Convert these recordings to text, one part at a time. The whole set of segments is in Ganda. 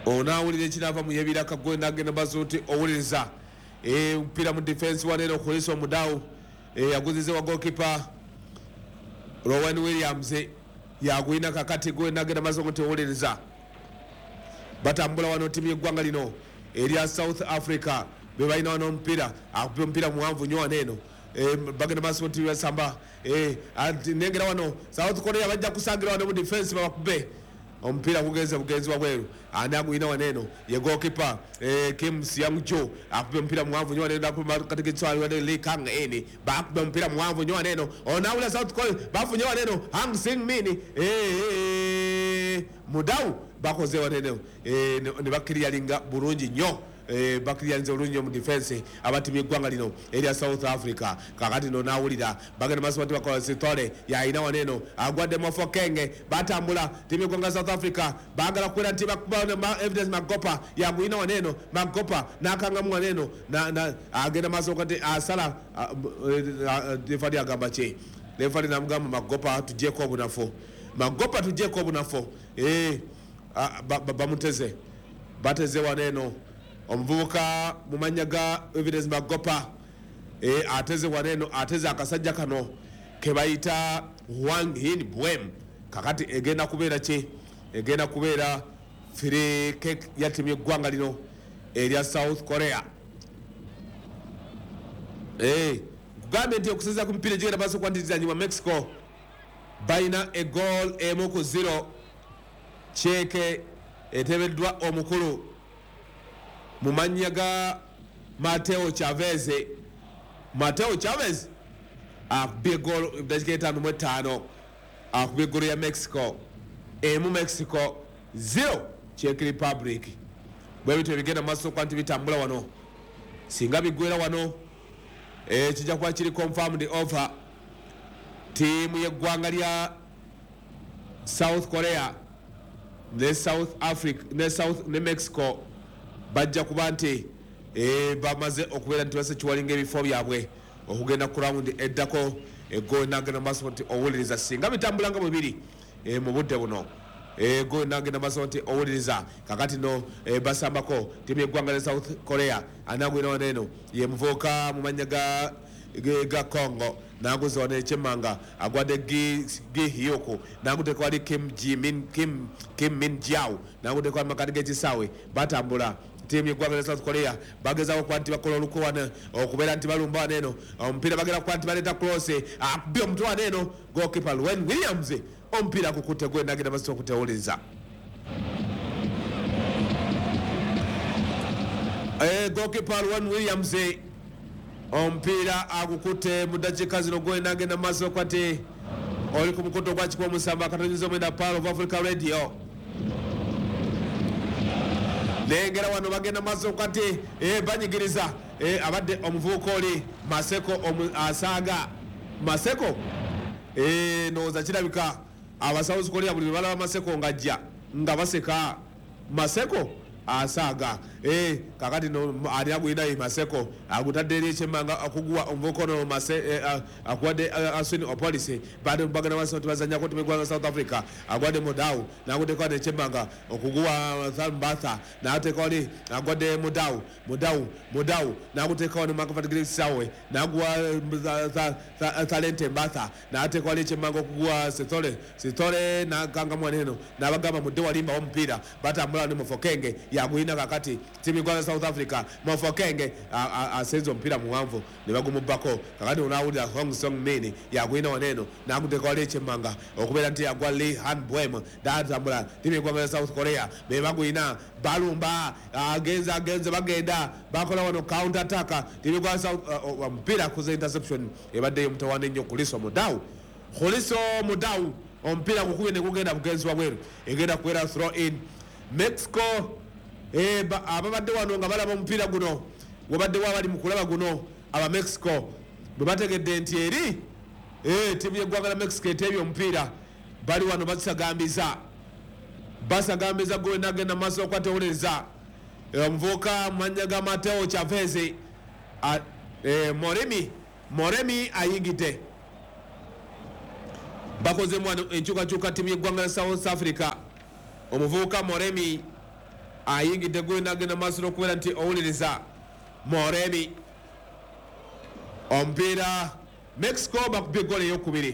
onawulira ekirava mu yebira kagwe nagenda bazuti owuliriza mpira mu defense waneno Kholiso Mudau yaguzize wa goalkeeper Rowan Williams yagwina kakati gwe nagenda bazuti owuliriza batambula wano timu yeggwanga lino erya South Africa bebalina wano mpira akupa mpira muwanvu nnyo waneno bagenda maaso timu yasamba nengera wano South Korea bajja kusangira wano mu defense babakube ompira kugenze bugenzi wabweru ani agwina waneno ye goalkeeper Kim Siang-jo akupa mpira muwanvu nnyo waneno katikitswali waneno Lee Kang-in bakupa mpira muwanvu nnyo waneno onawula South Korea bafunye waneno Hang Sing-min Mudau bakoze waneno ne bakiriyalinga bulungi nnyo bakiriyalinze bulungi mu defense abatimye eggwanga lino erya South Africa kakati no nawulira bagenda maaso bati bakola Sitole yayina waneno agwadde Mofokeng batambula timu eggwanga South Africa bagala kukwera nti Evidence Magopa yagwina waneno Magopa nakangamu waneno agenda maaso kati asala refari agamba ki refari namugamba Magopa tujjeko obunafu Magopa tujjeko obunafu bamuteze bateze waneno omuvubuka mumanya ga Evidence Magopa ateze waneno ateze akasajja kano kebayita Wang Hin Bwem kakati egenda kubeera ki egenda kubeera free kick ya timu yeggwanga lino erya South Korea kugambe nti okusinza ku mipiira gigenda maaso kwandiriza nyuma Mexico bayina egoal 1-0 cheke etebeddwa omukulu mumanya ga Mateo Chavez akubye goal dakika 5 akubye goal ya Mexico Mexico 0 Czech Republic bwebityo bigenda maaso kwanti bitambula wano singa bigwera wano kijja kuba kiri confirmed offer tiimu yeggwanga lya South Korea ne South Africa ne Mexico bajja kuba nti bamaze okubeera nti basekiwalinga ebifo byabwe okugenda ku round eddako ego nagenda maaso nti owuliriza singa bitambulanga bwebiri mu budde buno ego nagenda maaso nti owuliriza kakati no basambako timu yeggwanga lya South Korea anagwina waneno ye muvubuka mu manya ga Congo naguze wane chemanga agwade gi hiyoko nagute kwa li Kim Min Jiao nagute kwa makati gechisawe batambula timu yeggwanga lya South Korea bageza okwanti bakola olukuwana okubeera nti balumba waneno omupiira bagera kwanti baleta cross akubye omutwe waneno goalkeeper Rowan Williams omupiira kukutte gwe nagenda maaso okutewuliriza goalkeeper Rowan Williams omupiira agukutte mu dakiika zino gwe nagenda maaso kwati oli ku mukuto gwa kikuba musamba akatonyiza omwenda Power of Africa Radio nengera wano bagenda maaso kwati banyigiriza abadde omuvubuka oli Maseko asaaga Maseko nooza kirabika abasawuzi Korea buli balaba Maseko ngajja nga baseka Maseko asaaga kakati no ali agwina Maseko agutadde eri ekyemmanga akuguwa omuvubuka ono akuwadde Aswini Opolisi bade bagana maaso nti bazanyako timu yeggwanga South Africa agwadde Mudau naguddeko ade ekyemmanga okuguwa Batha nateeka wali agwadde Mudau naguteeka wali makafatigisawe naguwa Talente Batha nateeka wali ekyemmanga okuguwa Sitole nakangamu waneno nabagamba mudde walimba omupiira batambula ne Mofokenge yagwina kakati timu yeggwanga South Africa Mofokenge asenza omupiira muwanvu ne bagumubbako kakati onawulira Hong Song-min yagwina waneno naguteeka wali ekyemmanga okubeera nti yagwa Lee Han Bwem datambula timu yeggwanga South Korea bebagwina balumba agenze bagenda bakola wano counter attack timu yeggwanga omupiira kuza interception ebaddeyo mutawaana ennyo Kholiso Mudau omupiira gukubye ne gugenda bugenzi wabweru egenda kubeera throw in Mexico ababadde wano nga balaba omupiira guno wabaddewo abali mu kulaba guno aba Mexico bwe bategedde nti eri timu yeggwanga lya Mexico eteebye omupiira bali wano basagambiza gwe nagenda maaso okwatewuliriza omuvubuka mumanya ga Mateo Chavez Moremi ayingidde bakozemu wano enkyukakyuka timu yeggwanga lya South Africa omuvubuka Moremi ayingidde gwe nagenda maaso n'okubeera nti owuliriza Moremi omupiira Mexico bakubye goal ey'okubiri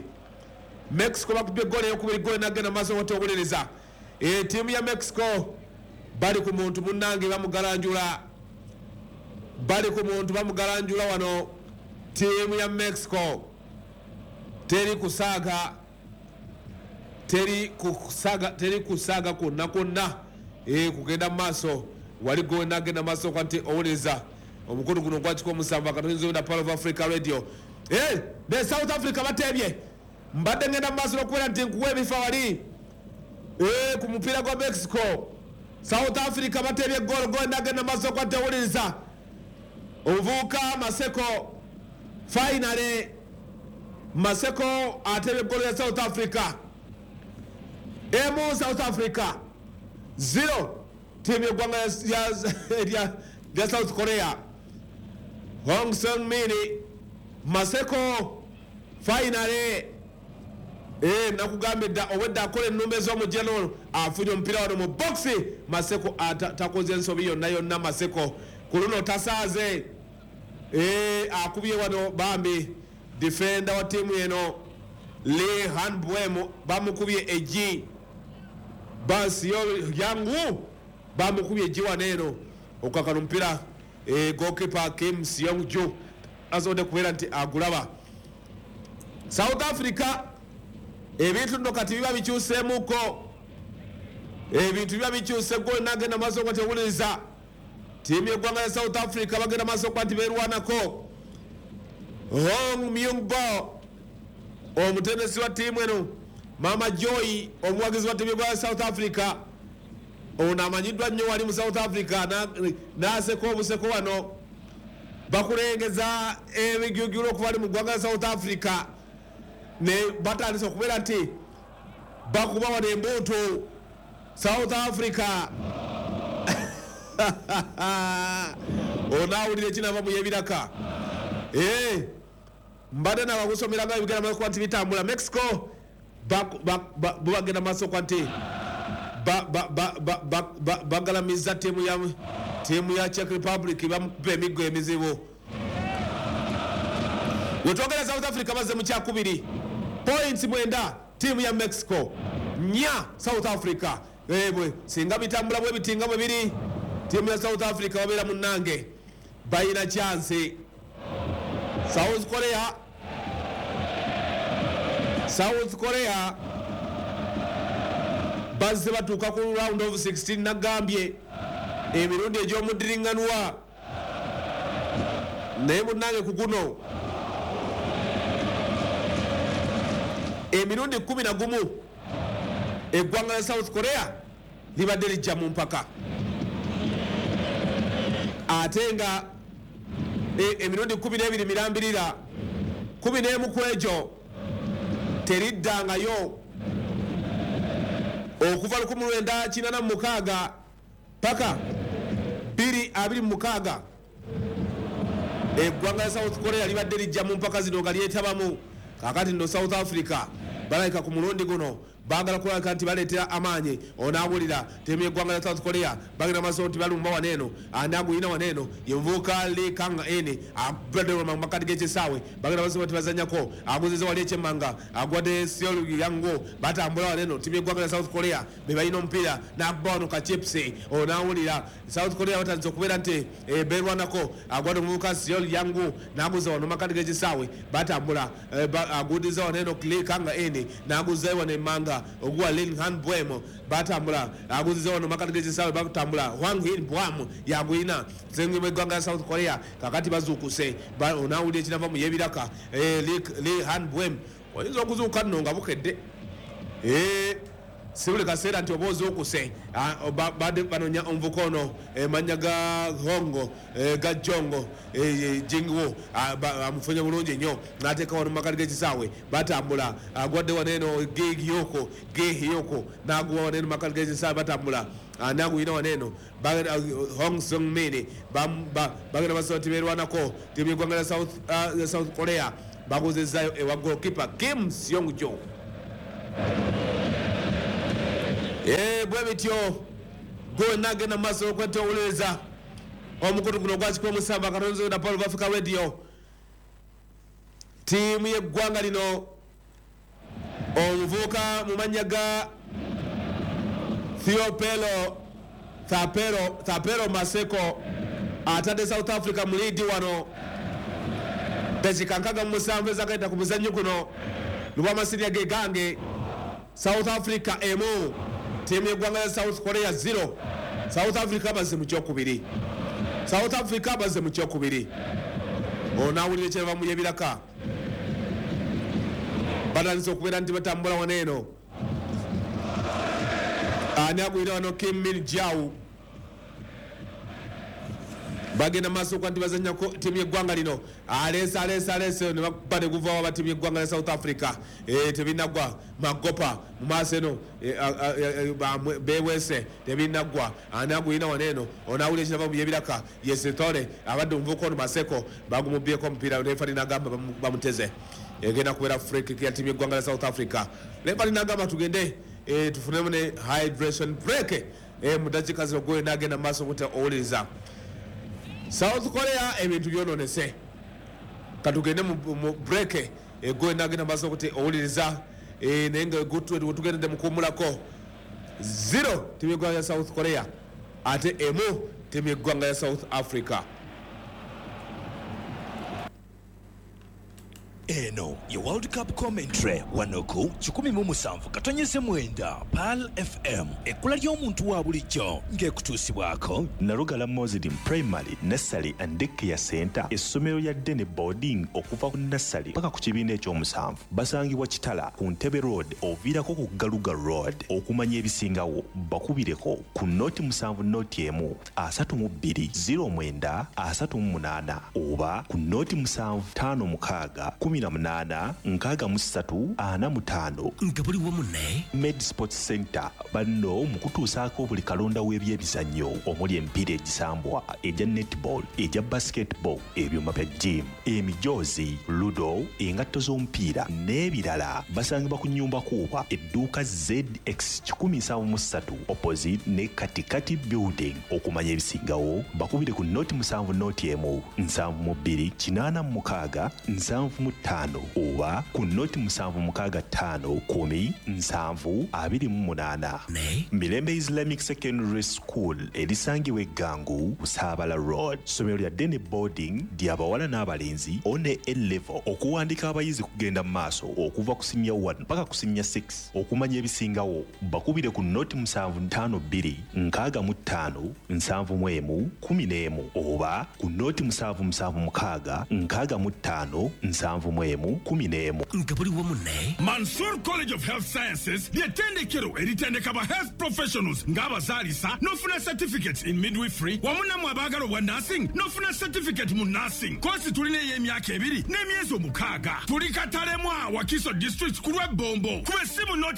gole nagenda maaso nti owuliriza tiimu ya Mexico bali ku muntu munnange bamugalanjula wano tiimu ya Mexico teri kusaaga kwonna kugenda maaso wali gwe nagenda maaso kwanti owuliriza omukulu guno gwakiko omusanvu akatonzobina Power of Africa Radio ne South Africa batebye mbadde ngenda maaso n'okubeera nti nkuwa ebifa wali ku mupiira gwa Mexico. South Africa batebye gwe nagenda maaso kwanti owuliriza omuvubuka Maseko finally Maseko atebye golo ya South Africa South Africa 0 timu y'eggwanga ya South Korea. Hong Seung-min Maseko finally nakugambye dda obwedda akola ennumba ez'omujeno afunye omupiira wano mu boxi. Maseko takoze ensobi yonna Maseko ku luno tasaaze akubye wano bambi defender wa timu eno Lee Hanbwem bamukubye eji Basio Yangu bamukubye eji waneno okakana omupiira goalkeeper Kim Seong-ju azonde kubeera nti agulaba. South Africa ebintu nno kati biba bikyuseemuko gwe nagenda maaso kwati owuliriza tiimu y'eggwanga ya South Africa bagenda maaso kwati beerwanako. Hong Myung-bo omutendesi wa tiimu eno Mama Joy omuwagizi wa tiimu y'eggwanga ya South Africa ono amanyiddwa nnyo wali mu South Africa n'aseko obuseko wano bakulengeza ebigyugyulo okuva ali mu ggwanga ya South Africa ne batandise okubeera nti bakuba wano embuutu South Africa onaawulira ekinava mu y'ebiraka mbadde nabakusomeranga ebigenda maaso kwa nti bitambula. Mexico bagenda maaso kwa nti bagalamiza tiimu ya Czech Republic bamukuba emiggo emizibu. wetwogera South Africa bazze mu kyakubiri points 9 tiimu ya Mexico 4 South Africa. Bwe singa bitambula bwe bitinga bwe biri tiimu ya South Africa babeera munnange bayina chance. South Korea bazze batuuka ku round of 16 nagambye emirundi egy'omudiringanwa naye munnange ku guno emirundi 11 eggwanga lya South Korea libadde lijja mu mpaka ate nga emirundi 12 mirambirira 11 ku egyo teriddangayo okuva 1986 paka 2026 eggwanga lya South Korea libadde lijja mu mpaka zino nga lyetabamu. Kakati nno South Africa balayika ku mulundi guno bagala kulabika nti baleetera amaanyi. Onaawulira tiimu y'eggwanga lya South Korea bagenda maaso nti balumba waneeno ani aguyina waneeno yemuvubuka Lee Kang-in abadde mu makati g'ekisaawe bagenda maaso nti bazanyako aguziza wali ekyemmanga agwadde Seol Yango batambula waneeno tiimu y'eggwanga lya South Korea be balina omupiira n'akuba wano kachipsi. Onaawulira South Korea batandise okubeera nti beerwanako agwadde omuvubuka Seol Yango n'aguza wano makati g'ekisaawe batambula agudiza waneeno Lee Kang-in n'aguzayo wano emmanga ogwa Lee Hanbwem batambula aguziza wano makati g'ekisaawe batambula Hwang Hin-bwam yagwina zengi mw'eggwanga ya South Korea kakati bazuukuse. Onaawulira ekinava mu y'ebiraka Lee Hanbwem oyinza okuzuuka nno nga bukedde si buli kaseera nti oba ozuukuse banonya omuvuko ono mannya ga Hongo ga Jongo Jingwo amufunye bulungi nnyo n'ateeka wano mu makati g'ekisaawe batambula agwadde waneeno Ge-hyoko n'aguwa waneeno mu makati g'ekisaawe batambula n'aguyina waneeno Hong Seung-min bagenda basaba nti beerwanako tiimu y'eggwanga lya South Korea baguzizzayo ewa goalkeeper Kim Seong-ju. Bwe bityo go nagenda maso kwetowuleza omukutu guno gwakikuba omusamba katonzo na Paul of Africa Radio tiimu y'eggwanga lino omuvubuka mu mannya ga Thapelo Maseko atadde South Africa mu liidi wano tekikankaga mu musanvu ezakaita ku muzannyo guno lw'amasirya ge gange. South Africa emu tiimu y'eggwanga ya South Korea 0. South Africa bazze mu kyokubiri. South Africa bazze mu kyokubiri. Onaawulira ekyeva mu yebiraka batandise okubeera nti batambula wano eno. Ani agwira wano Kim Min Jau bagenda maaso kwa nti bazanya tiimu y'eggwanga lino aleese ne bakubba guvawo aba tiimu y'eggwanga ya South Africa tebinagwa magopa mu maaso eno bewese tebinagwa. Ani agwira wano eno onaawulira ekirava mu yebiraka Yesitole abadde omuvubuka ono Maseko bagumubyeko omupiira refa linagamba bamuteze egenda kubeera free kick ya tiimu y'eggwanga ya South Africa. Refa linagamba tugende tufunemu ne hydration break mu dakika zino gwe nagenda maaso kuti owuliriza South Korea ebintu byononese katugende mu break gwe nagenda maaso kuti owuliriza naye nga tugendedde mukuwumulako 0 tiimu y'eggwanga ya South Korea ate emu tiimu y'eggwanga ya South Africa. Eno ye World Cup commentary wanoku 17 PAL FM ekula ly'omuntu wa bulijjo ng'ekutuusibwako Narugala Muslim Primary, Nursery and Daycare Center essomero lya Dene Boarding okuva ku Nursery paka ku kibiina ekyomusanvu basangibwa Kitala ku Ntebe Road oviirako ku Galuga Road. Okumanya ebisingawo bakubireko ku noti 7 noti emu 32 09 38 oba ku noti 7 5 18 63 nga buli wamu ne Med Sports Center banno mu kutuusaako buli kalonda w'ebyebizannyo omuli emipiira egisambwa egya netball egya basketball ebyuma bya gym emijoozi ludo engatto z'omupiira n'ebirala basangibwa ku nnyumba kuuba edduuka ZX 173 opposite ne Katikati building. Okumanya ebisingawo bakubire ku noti 7 noti emu 72 86 75 oba ku noti 765 10 ne Mirembe Islamic Secondary School erisangibwa Eggangu Busabala Road. Somero lya Dene Boarding ly'abawala n'abalenzi one A-level okuwandika abayizi kugenda mu maaso okuva ku senior 1 paka ku senior 6. Okumanya ebisingawo bakubire ku noti 752 65 71 11 oba ku noti 776 65 71 11 nga buli wamu ne Mansour College of Health Sciences ly'ettendekero eritendeka ba health professionals ng'abazaalisa n'ofuna certificate in midwifery wamu nammwe abaagala obwa nursing n'ofuna certificate mu nursing. Kosi tulina ey'emyaka 2 n'emyezi 6. Tuli Katalemwa Wakiso District ku lw'Ebombo kuba essimu noti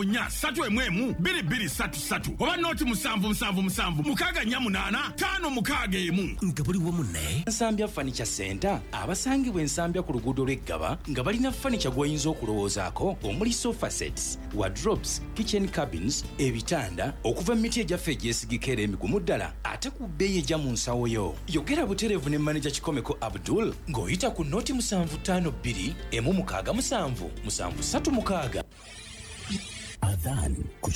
74 2233 oba noti 777 648 561 nga buli wamu ne Nsambya Furniture Center abasangibwa Ensambya ku luguudo lw'Eggaba nga balina furniture gw'oyinza okulowoozaako omuli sofa sets, wardrobes, kitchen cabins, ebitanda okuva mu miti egyaffe egyesigika era emigumu ddala ate ku bbeeyi ejja mu nsawo yo. Yogera butereevu ne manager Kikomeko Abdul ng'oyita ku noti 752 167 736. Adhan ku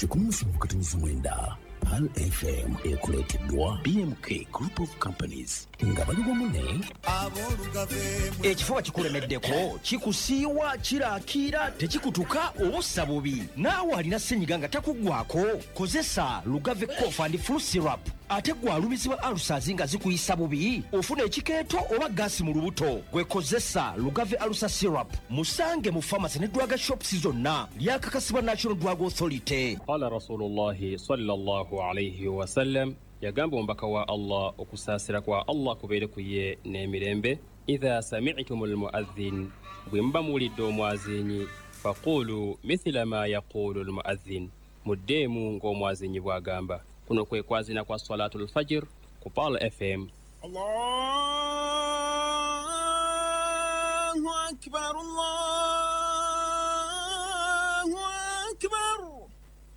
17 PAL FM ekuleeteddwa BMK Group of Companies nga bali wamu ne ekifuba kikulemeddeko kikusiiwa kiraakira tekikutuka obussa bubi naawe alina ssenyiga nga takuggwako kozesa Lugave Cough and Flu Syrup. Ate gwalumizibwa alusazi nga zikuyisa bubi ofuna ekikeeto oba gaasi mu lubuto gwekozesa Lugave Alusa Syrup musange mu pharmacy ne drug shops zonna lyakakasibwa National Drug Authority. Qala Rasulullahi sallallahu alayhi wa sallam yagamba omubaka wa Allah okusaasira kwa Allah kubeere ku ye n'emirembe. Idha sami'tumul mu'adhdhin bwe muba muwulidde omwazinyi faqulu mithla ma yaqulu al mu'adhdhin muddeemu ng'omwazinyi bw'agamba. Kuno kwe kwazina kwa Salatul Fajr ku PAL FM. Allahu Akbar Allah